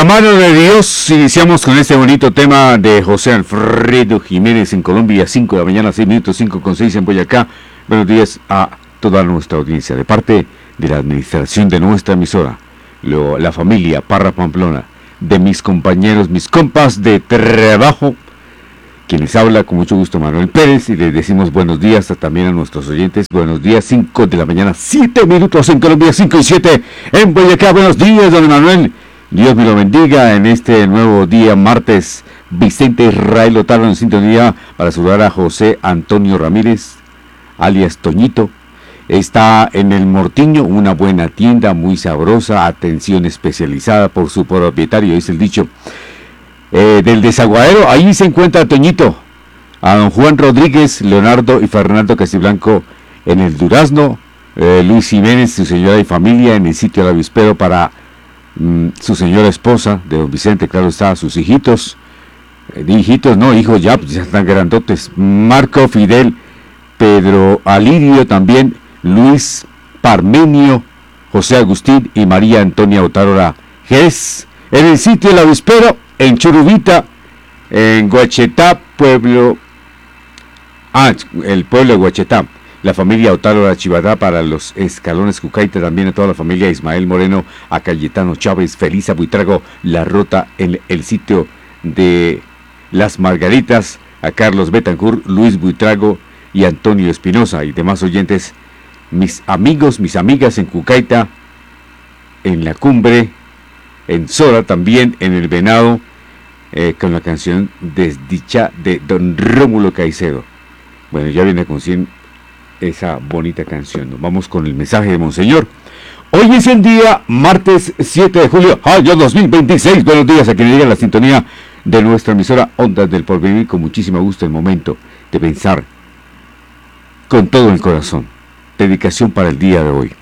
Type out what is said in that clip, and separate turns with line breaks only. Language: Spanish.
La mano de Dios. Iniciamos con este bonito tema de José Alfredo Jiménez en Colombia, 5 de la mañana, 6 minutos, 5:06 en Boyacá. Buenos días a toda nuestra audiencia, de parte de la administración de nuestra emisora, la familia Parra Pamplona, de mis compañeros, mis compas de trabajo, quienes habla con mucho gusto Manuel Pérez, y les decimos buenos días también a nuestros oyentes. Buenos días, 5 de la mañana, 7 minutos en Colombia, 5:07 en Boyacá. Buenos días, don Manuel. Dios me lo bendiga en este nuevo día, martes. Vicente Israel Otaro en sintonía para saludar a José Antonio Ramírez, alias Toñito. Está en El Mortiño, una buena tienda, muy sabrosa, atención especializada por su propietario, es el dicho. Del Desaguadero, ahí se encuentra Toñito. A don Juan Rodríguez, Leonardo y Fernando Castiblanco en el Durazno. Luis Jiménez, su señora y familia en el sitio del avispero para su señora esposa de don Vicente, claro está, sus hijitos, hijos ya están grandotes, Marco, Fidel, Pedro Alirio también, Luis Parmenio, José Agustín y María Antonia Otárora Gés, en el sitio del avispero, en Churubita, en Guachetá, el pueblo de Guachetá. La familia Otálora Chivadá para los Escalones Cucaita, también a toda la familia Ismael Moreno, a Cayetano Chávez, Felisa Buitrago, La Rota en el sitio de Las Margaritas, a Carlos Betancourt, Luis Buitrago y Antonio Espinosa y demás oyentes, mis amigos, mis amigas en Cucaita, en La Cumbre, en Sora también, en El Venado, con la canción Desdicha de don Rómulo Caicedo. Bueno, ya viene con 100 esa bonita canción. Nos vamos con el mensaje de Monseñor. Hoy es el día martes 7 de julio, año 2026. Buenos días a quienes llegan a la sintonía de nuestra emisora Ondas del Porvenir. Con muchísimo gusto el momento de pensar con todo el corazón. Dedicación para el día de hoy.